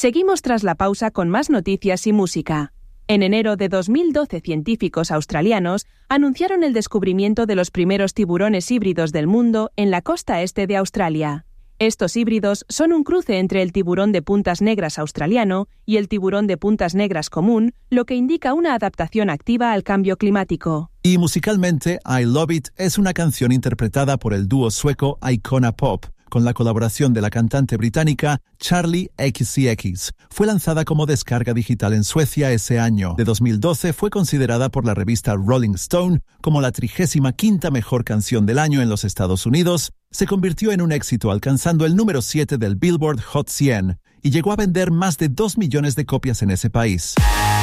Seguimos tras la pausa con más noticias y música. En enero de 2012, científicos australianos anunciaron el descubrimiento de los primeros tiburones híbridos del mundo en la costa este de Australia. Estos híbridos son un cruce entre el tiburón de puntas negras australiano y el tiburón de puntas negras común, lo que indica una adaptación activa al cambio climático. Y musicalmente, I Love It es una canción interpretada por el dúo sueco Icona Pop, con la colaboración de la cantante británica Charli XCX. Fue lanzada como descarga digital en Suecia ese año. De 2012 fue considerada por la revista Rolling Stone como la 35ª mejor canción del año en los Estados Unidos. Se convirtió en un éxito alcanzando el número 7 del Billboard Hot 100 y llegó a vender más de 2 millones de copias en ese país.